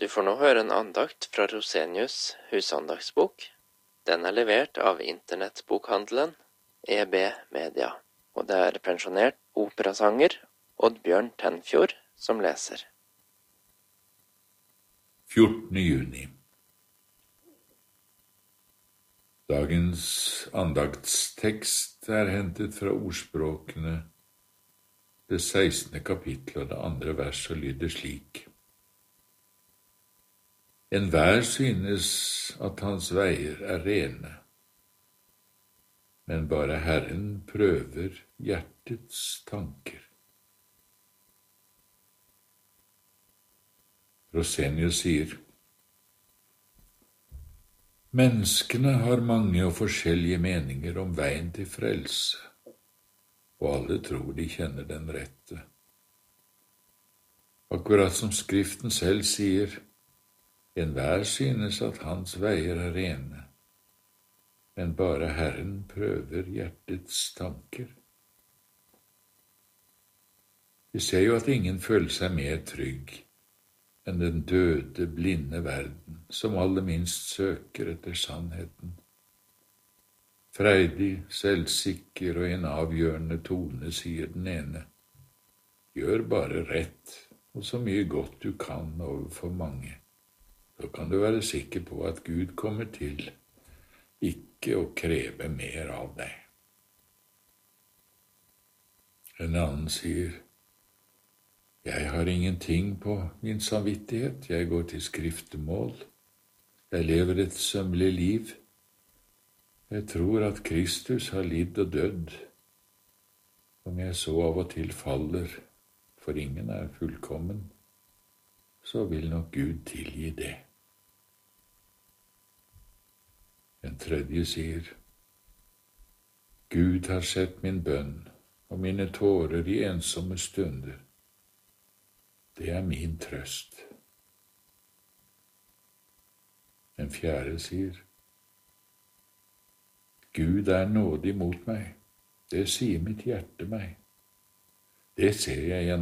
Du får nå høre en andakt fra Rosenius husandaktsbok. Den er levert av internettbokhandelen EB Media, og det er pensjonert operasanger Oddbjørn Tenfjord som leser. 14. juni. Dagens andaktstekst er hentet fra ordspråkene, det 16. kapittel og det 2. vers, og lyder slik. Enhver synes at hans veier er rene, men bare Herren prøver hjertets tanker. Rosenius sier, menneskene har mange og forskjellige meninger om veien til frelse, og alle tror de kjenner den rette. Akkurat som Skriften selv sier, enhver synes at hans veier er rene, men bare Herren prøver hjertets tanker. Vi ser jo at ingen føler seg mer trygg enn den døde, blinde verden, som aller minst søker etter sannheten. Freidig, selvsikker og i en avgjørende tone sier den ene, gjør bare rett og så mye godt du kan overfor mange. Så kan du være sikker på at Gud kommer til ikke å kreve mer av deg. En annen sier, jeg har ingenting på min samvittighet, jeg går til skriftemål, jeg lever et sømmelig liv, jeg tror at Kristus har lidd og dødd, om jeg så av og til faller, for ingen er fullkommen, så vil nok Gud tilgi det. En tredje sier, Gud har sett min bønn og mine tårer i ensomme stunder. Det er min trøst. En fjerde sier, Gud er nådig mot meg, det sier mitt hjerte meg. Det ser jeg gjennom